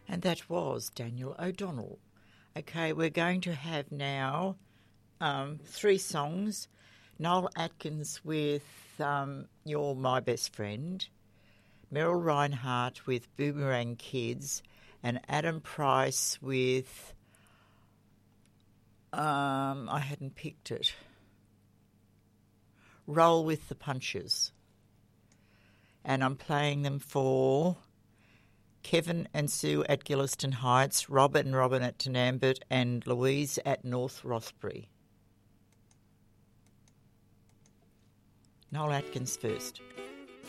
And that was Daniel O'Donnell. Okay, we're going to have now 3 songs. Noel Atkins with You're My Best Friend, Meryl Reinhardt with Boomerang Kids, and Adam Price with, I hadn't picked it, Roll with the Punches. And I'm playing them for Kevin and Sue at Gilliston Heights, Robert and Robin at Tenambit, and Louise at North Rothbury. Noel Atkins first.